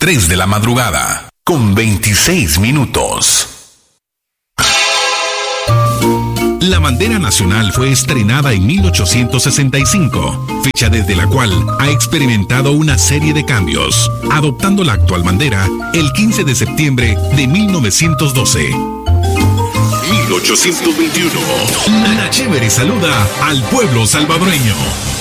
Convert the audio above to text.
3 de la madrugada, con 26 minutos. La bandera nacional fue estrenada en 1865, fecha desde la cual ha experimentado una serie de cambios, adoptando la actual bandera el 15 de septiembre de 1912. 1821. La Chévere saluda al pueblo salvadoreño.